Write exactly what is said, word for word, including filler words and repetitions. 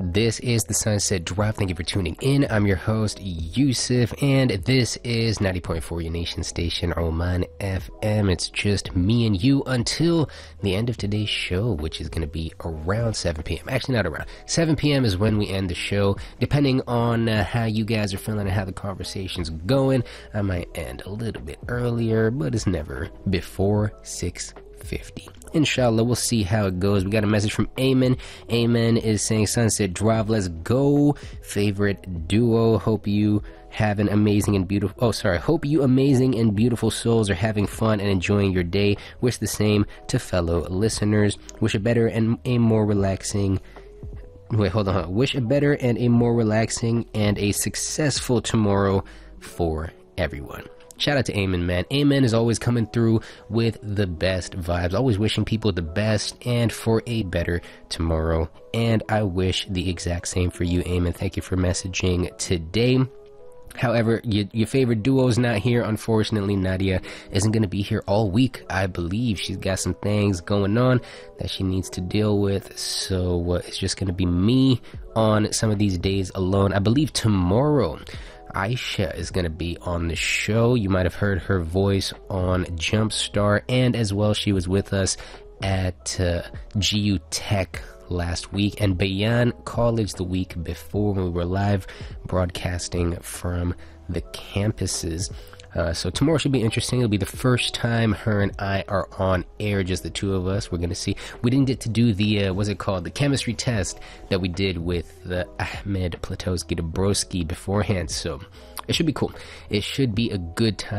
This is the Sunset Drop. Thank you for tuning in. I'm your host, Yusuf, and this is ninety point four, your nation station, Oman F M. It's just me and you until the end of today's show, which is going to be around seven p.m. Actually, not around. seven p.m. is when we end the show. Depending on uh, how you guys are feeling and how the conversation's going, I might end a little bit earlier, but it's never before six fifty. Inshallah, we'll see how it goes. We got a message from Amen. Amen is saying, Sunset Drive, let's go. Favorite duo. Hope you have an amazing and beautiful, oh sorry, hope you amazing and beautiful souls are having fun and enjoying your day. Wish the same to fellow listeners. Wish a better and a more relaxing, wait, hold on. Wish a better and a more relaxing and a successful tomorrow for everyone. Shout out to Amen, man. Amen is always coming through with the best vibes, always wishing people the best and for a better tomorrow. And I wish the exact same for you, Amen. Thank you for messaging today. However, your, your favorite duo is not here. Unfortunately, Nadia isn't going to be here all week. I believe she's got some things going on that she needs to deal with. So uh, it's just going to be me on some of these days alone. I believe tomorrow Aisha is going to be on the show. You might have heard her voice on Jumpstart, and as well she was with us at uh, G U Tech last week and Bayan College the week before when we were live broadcasting from the campuses. Uh, so tomorrow should be interesting. It'll be the first time her and I are on air, just the two of us. We're going to see. We didn't get to do the, uh, what's it called? The chemistry test that we did with uh, Ahmed Platowski Dabrowski beforehand. So it should be cool. It should be a good time.